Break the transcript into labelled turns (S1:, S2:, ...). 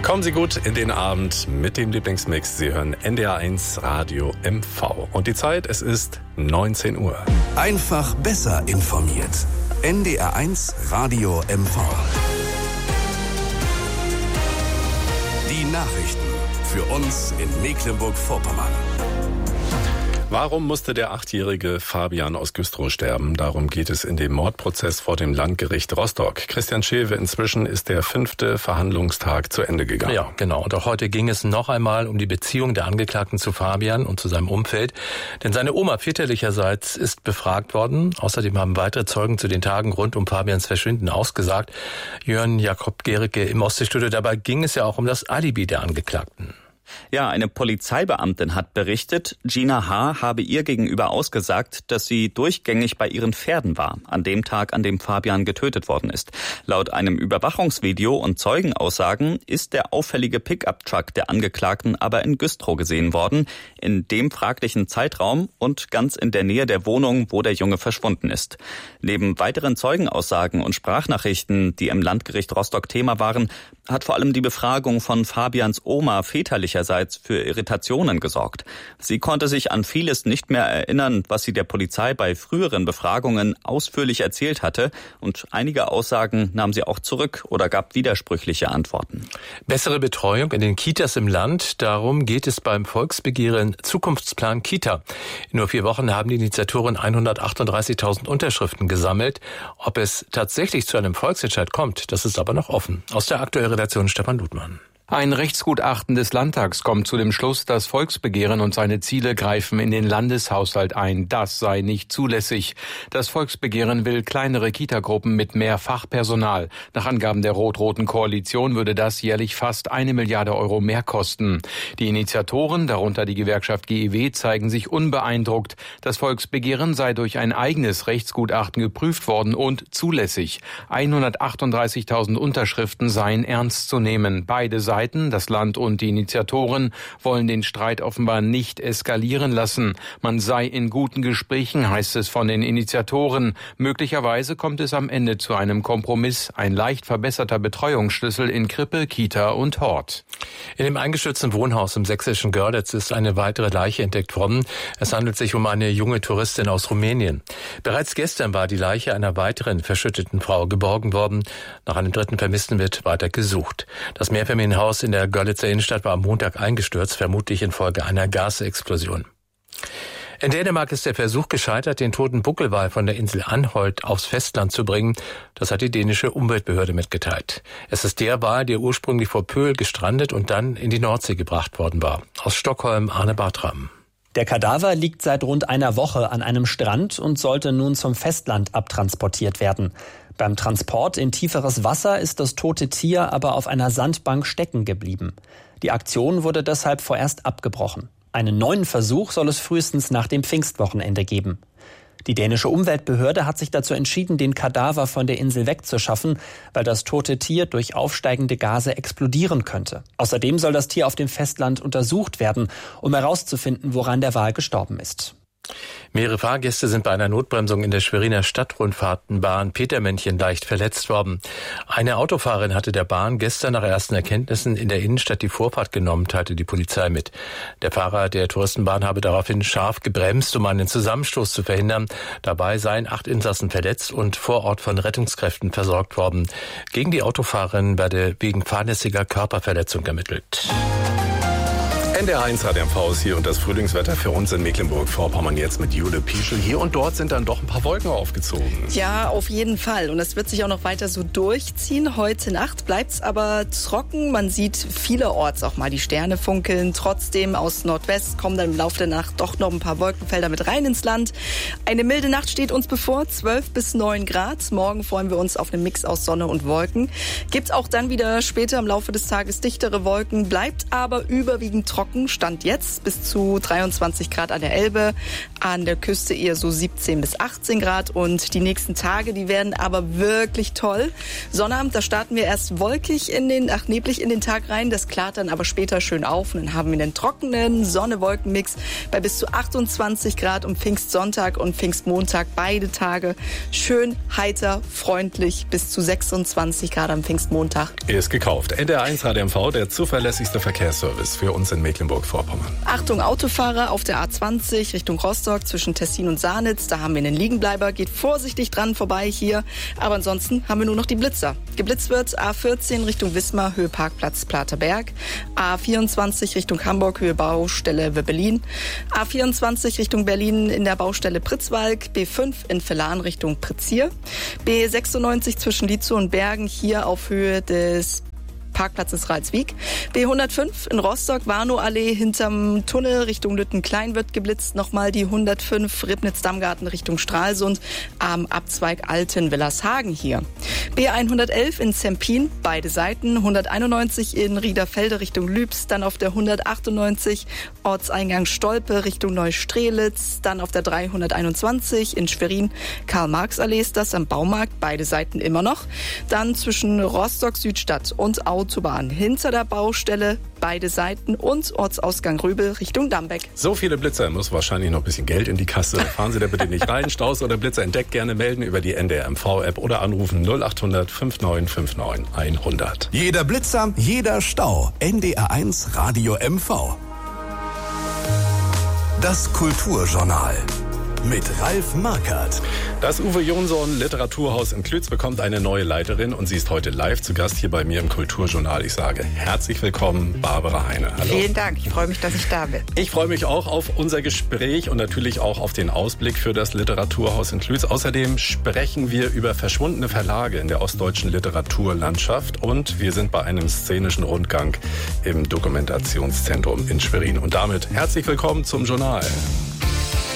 S1: Kommen Sie gut in den Abend mit dem Lieblingsmix. Sie hören NDR1 Radio MV. Und die Zeit, es ist 19 Uhr.
S2: Einfach besser informiert. NDR1 Radio MV. Die Nachrichten für uns in Mecklenburg-Vorpommern.
S1: Warum musste der 8-jährige Fabian aus Güstrow sterben? Darum geht es in dem Mordprozess vor dem Landgericht Rostock. Christian Schewe, inzwischen ist der 5. Verhandlungstag zu Ende gegangen.
S3: Ja, genau. Und auch heute ging es noch einmal um die Beziehung der Angeklagten zu Fabian und zu seinem Umfeld. Denn seine Oma väterlicherseits ist befragt worden. Außerdem haben weitere Zeugen zu den Tagen rund um Fabians Verschwinden ausgesagt. Jörn Jakob Gericke im Ostseestudio. Dabei ging es ja auch um das Alibi der Angeklagten.
S4: Ja, eine Polizeibeamtin hat berichtet, Gina H. habe ihr gegenüber ausgesagt, dass sie durchgängig bei ihren Pferden war, an dem Tag, an dem Fabian getötet worden ist. Laut einem Überwachungsvideo und Zeugenaussagen ist der auffällige Pickup-Truck der Angeklagten aber in Güstrow gesehen worden, in dem fraglichen Zeitraum und ganz in der Nähe der Wohnung, wo der Junge verschwunden ist. Neben weiteren Zeugenaussagen und Sprachnachrichten, die im Landgericht Rostock Thema waren, hat vor allem die Befragung von Fabians Oma väterlicherseits für Irritationen gesorgt. Sie konnte sich an vieles nicht mehr erinnern, was sie der Polizei bei früheren Befragungen ausführlich erzählt hatte, und einige Aussagen nahm sie auch zurück oder gab widersprüchliche Antworten.
S3: Bessere Betreuung in den Kitas im Land, darum geht es beim Volksbegehren Zukunftsplan Kita. In nur 4 Wochen haben die Initiatoren 138.000 Unterschriften gesammelt. Ob es tatsächlich zu einem Volksentscheid kommt, das ist aber noch offen. Aus der aktuellen Redaktion Stefan Ludmann.
S5: Ein Rechtsgutachten des Landtags kommt zu dem Schluss, das Volksbegehren und seine Ziele greifen in den Landeshaushalt ein. Das sei nicht zulässig. Das Volksbegehren will kleinere Kitagruppen mit mehr Fachpersonal. Nach Angaben der rot-roten Koalition würde das jährlich fast 1 Milliarde Euro mehr kosten. Die Initiatoren, darunter die Gewerkschaft GEW, zeigen sich unbeeindruckt. Das Volksbegehren sei durch ein eigenes Rechtsgutachten geprüft worden und zulässig. 138.000 Unterschriften seien ernst zu nehmen. Beide Seiten, das Land und die Initiatoren, wollen den Streit offenbar nicht eskalieren lassen. Man sei in guten Gesprächen, heißt es von den Initiatoren. Möglicherweise kommt es am Ende zu einem Kompromiss, ein leicht verbesserter Betreuungsschlüssel in Krippe, Kita und Hort.
S3: In dem eingestürzten Wohnhaus im sächsischen Görlitz ist eine weitere Leiche entdeckt worden. Es handelt sich um eine junge Touristin aus Rumänien. Bereits gestern war die Leiche einer weiteren verschütteten Frau geborgen worden. Nach einem dritten Vermissten wird weiter gesucht. Das Mehrfamilienhaus in der Görlitzer Innenstadt war am Montag eingestürzt, vermutlich infolge einer Gasexplosion. In Dänemark ist der Versuch gescheitert, den toten Buckelwal von der Insel Anholt aufs Festland zu bringen. Das hat die dänische Umweltbehörde mitgeteilt. Es ist der Wal, der ursprünglich vor Pöhl gestrandet und dann in die Nordsee gebracht worden war. Aus Stockholm Arne Bartram.
S6: Der Kadaver liegt seit rund einer Woche an einem Strand und sollte nun zum Festland abtransportiert werden. Beim Transport in tieferes Wasser ist das tote Tier aber auf einer Sandbank stecken geblieben. Die Aktion wurde deshalb vorerst abgebrochen. Einen neuen Versuch soll es frühestens nach dem Pfingstwochenende geben. Die dänische Umweltbehörde hat sich dazu entschieden, den Kadaver von der Insel wegzuschaffen, weil das tote Tier durch aufsteigende Gase explodieren könnte. Außerdem soll das Tier auf dem Festland untersucht werden, um herauszufinden, woran der Wal gestorben ist.
S3: Mehrere Fahrgäste sind bei einer Notbremsung in der Schweriner Stadtrundfahrtenbahn Petermännchen leicht verletzt worden. Eine Autofahrerin hatte der Bahn gestern nach ersten Erkenntnissen in der Innenstadt die Vorfahrt genommen, teilte die Polizei mit. Der Fahrer der Touristenbahn habe daraufhin scharf gebremst, um einen Zusammenstoß zu verhindern. Dabei seien 8 Insassen verletzt und vor Ort von Rettungskräften versorgt worden. Gegen die Autofahrerin werde wegen fahrlässiger Körperverletzung ermittelt.
S1: NDR1 Radio MV ist hier und das Frühlingswetter für uns in Mecklenburg-Vorpommern jetzt mit Jule Pieschel. Hier und dort sind dann doch ein paar Wolken aufgezogen.
S7: Ja, auf jeden Fall. Und es wird sich auch noch weiter so durchziehen. Heute Nacht bleibt es aber trocken. Man sieht vielerorts auch mal die Sterne funkeln. Trotzdem aus Nordwest kommen dann im Laufe der Nacht doch noch ein paar Wolkenfelder mit rein ins Land. Eine milde Nacht steht uns bevor, 12 bis 9 Grad. Morgen freuen wir uns auf einen Mix aus Sonne und Wolken. Gibt auch dann wieder später im Laufe des Tages dichtere Wolken, bleibt aber überwiegend trocken trocken, Stand jetzt bis zu 23 Grad an der Elbe, an der Küste eher so 17 bis 18 Grad und die nächsten Tage, die werden aber wirklich toll. Sonnabend, da starten wir erst neblig in den Tag rein, das klart dann aber später schön auf und dann haben wir einen trockenen Sonne-Wolken-Mix bei bis zu 28 Grad um Pfingstsonntag und Pfingstmontag, beide Tage schön heiter, freundlich bis zu 26 Grad am Pfingstmontag.
S1: Ist gekauft. NDR1 Radio MV, der zuverlässigste Verkehrsservice für uns in Mecklenburg-Vorpommern.
S7: Achtung Autofahrer auf der A20 Richtung Rostock zwischen Tessin und Sarnitz. Da haben wir einen Liegenbleiber. Geht vorsichtig dran vorbei hier. Aber ansonsten haben wir nur noch die Blitzer. Geblitzt wird A14 Richtung Wismar, Höhe Parkplatz Platerberg. A24 Richtung Hamburg, Höhe Baustelle Wöbbelin. A24 Richtung Berlin in der Baustelle Pritzwalk. B5 in Vellan Richtung Pritzier. B96 zwischen Lietzow und Bergen hier auf Höhe des Parkplatzes Ralswiek. B105 in Rostock, Warnow-Allee hinterm Tunnel Richtung Lüttenklein wird geblitzt. Nochmal die 105 Ribnitz-Dammgarten Richtung Stralsund am Abzweig Alten-Willershagen hier. B111 in Zempin, beide Seiten. 191 in Riederfelde Richtung Lübs. Dann auf der 198 Ortseingang Stolpe Richtung Neustrelitz. Dann auf der 321 in Schwerin Karl-Marx-Allee ist das am Baumarkt. Beide Seiten immer noch. Dann zwischen Rostock Südstadt und Autobahn hinter der Baustelle, beide Seiten und Ortsausgang Röbel Richtung Dambeck.
S1: So viele Blitzer, muss wahrscheinlich noch ein bisschen Geld in die Kasse. Fahren Sie da bitte nicht rein. Staus oder Blitzer entdeckt, gerne melden über die NDR MV-App oder anrufen 0800 5959 100.
S2: Jeder Blitzer, jeder Stau. NDR1 Radio MV. Das Kulturjournal. Mit Ralf Markert.
S1: Das Uwe Jonsson Literaturhaus in Klütz bekommt eine neue Leiterin und sie ist heute live zu Gast hier bei mir im Kulturjournal. Ich sage herzlich willkommen, Barbara Heine.
S8: Hallo. Vielen Dank, ich freue mich, dass ich da bin.
S1: Ich freue mich auch auf unser Gespräch und natürlich auch auf den Ausblick für das Literaturhaus in Klütz. Außerdem sprechen wir über verschwundene Verlage in der ostdeutschen Literaturlandschaft und wir sind bei einem szenischen Rundgang im Dokumentationszentrum in Schwerin. Und damit herzlich willkommen zum Journal.